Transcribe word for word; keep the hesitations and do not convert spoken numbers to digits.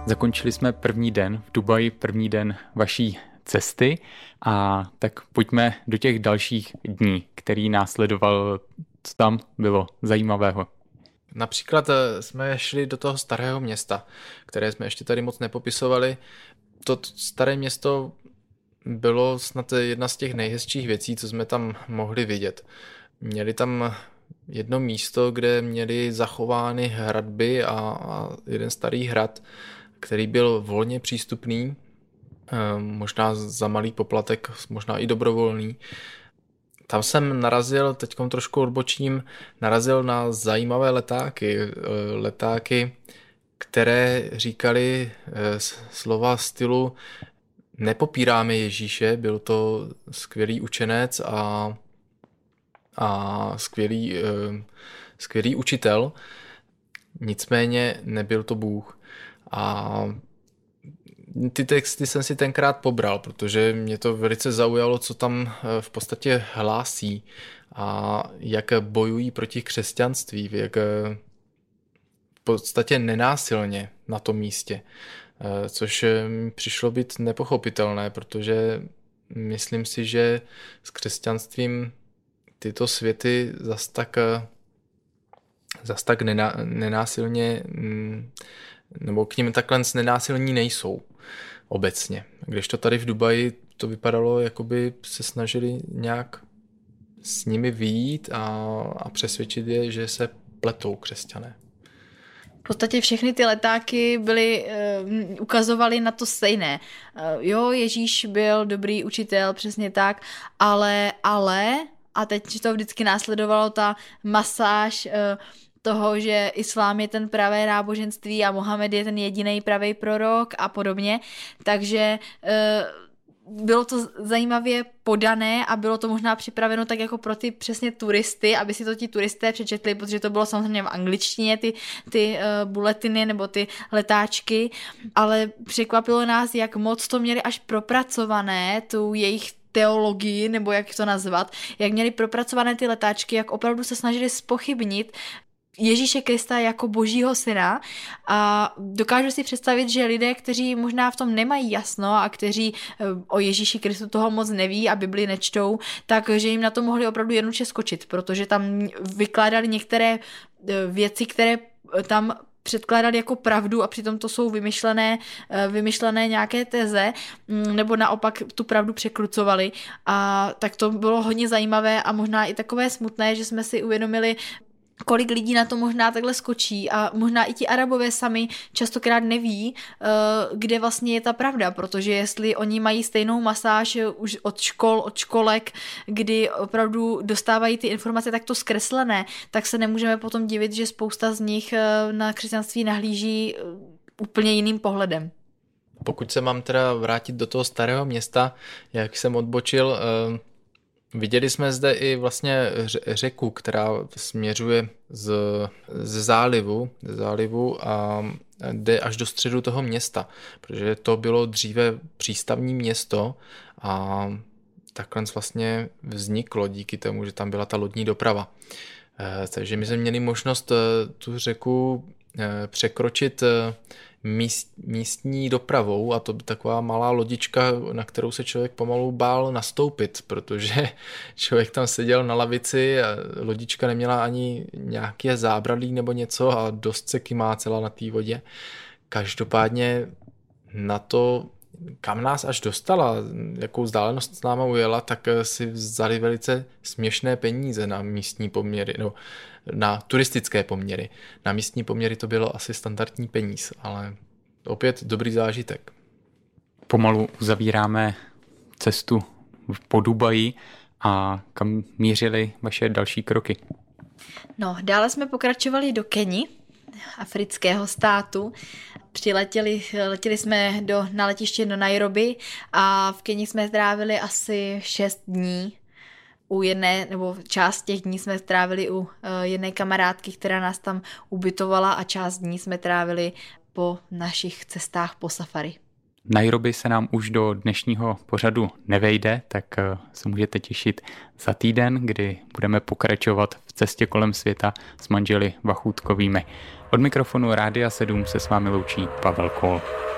Zakončili jsme první den v Dubaji, první den vaší cesty a tak pojďme do těch dalších dní, který následoval, co tam bylo zajímavého. Například jsme šli do toho starého města, které jsme ještě tady moc nepopisovali. To staré město bylo snad jedna z těch nejhezčích věcí, co jsme tam mohli vidět. Měli tam jedno místo, kde měli zachovány hradby a, a jeden starý hrad, který byl volně přístupný, možná za malý poplatek, možná i dobrovolný. Tam jsem narazil, teďkom trošku odbočím, narazil na zajímavé letáky. Letáky, které říkali slova stylu nepopíráme Ježíše, byl to skvělý učenec a, a skvělý, skvělý učitel, nicméně nebyl to Bůh. A ty texty jsem si tenkrát pobral, protože mě to velice zaujalo, co tam v podstatě hlásí a jak bojují proti křesťanství, jak v podstatě nenásilně na tom místě, což mi přišlo být nepochopitelné, protože myslím si, že s křesťanstvím tyto světy zas tak, zas tak nená, nenásilně nebo k nim takhle nenásilní nejsou obecně. Když to tady v Dubaji to vypadalo, jakoby se snažili nějak s nimi vyjít a, a přesvědčit je, že se pletou křesťané. V podstatě všechny ty letáky byly, uh, ukazovaly na to stejné. Uh, jo, Ježíš byl dobrý učitel, přesně tak, ale, ale, a teď to vždycky následovalo ta masáž uh, toho, že islám je ten pravé náboženství a Mohamed je ten jediný pravý prorok a podobně. Takže e, bylo to zajímavě podané a bylo to možná připraveno tak jako pro ty přesně turisty, aby si to ti turisté přečetli, protože to bylo samozřejmě v angličtině, ty, ty e, bulletiny nebo ty letáčky, ale překvapilo nás, jak moc to měli až propracované, tu jejich teologii, nebo jak to nazvat, jak měli propracované ty letáčky, jak opravdu se snažili zpochybnit Ježíše Krista jako božího syna a dokážu si představit, že lidé, kteří možná v tom nemají jasno a kteří o Ježíši Kristu toho moc neví a Bibli nečtou, takže jim na to mohli opravdu jednoduše skočit, protože tam vykládali některé věci, které tam předkládali jako pravdu a přitom to jsou vymyšlené, vymyšlené nějaké teze, nebo naopak tu pravdu překrucovali a tak to bylo hodně zajímavé a možná i takové smutné, že jsme si uvědomili, kolik lidí na to možná takhle skočí a možná i ti Arabové sami častokrát neví, kde vlastně je ta pravda, protože jestli oni mají stejnou masáž už od škol, od školek, kdy opravdu dostávají ty informace takto zkreslené, tak se nemůžeme potom divit, že spousta z nich na křesťanství nahlíží úplně jiným pohledem. Pokud se mám teda vrátit do toho starého města, jak jsem odbočil, viděli jsme zde i vlastně řeku, která směřuje z, z zálivu, z zálivu a jde až do středu toho města, protože to bylo dříve přístavní město a takhle vlastně vzniklo díky tomu, že tam byla ta lodní doprava. Takže my jsme měli možnost tu řeku překročit míst, místní dopravou a to by taková malá lodička, na kterou se člověk pomalu bál nastoupit, protože člověk tam seděl na lavici a lodička neměla ani nějaké zábradlí nebo něco a dost se kymácela na té vodě. Každopádně na to, kam nás až dostala, jakou vzdálenost s náma ujela, tak si vzali velice směšné peníze na místní poměry, no, na turistické poměry. Na místní poměry to bylo asi standardní peníz, ale opět dobrý zážitek. Pomalu uzavíráme cestu po Dubaji a kam mířily vaše další kroky? No, dále jsme pokračovali do Keni, afrického státu. Přiletěli letěli jsme do, na letiště do Nairobi a v Keni jsme strávili asi šest dní. U jedné, nebo část těch dní jsme strávili u uh, jedné kamarádky, která nás tam ubytovala a část dní jsme trávili po našich cestách po safari. Nairobi se nám už do dnešního pořadu nevejde, tak se můžete těšit za týden, kdy budeme pokračovat v cestě kolem světa s manželi Vachůtkovými. Od mikrofonu Rádia sedm se s vámi loučí Pavel Kol.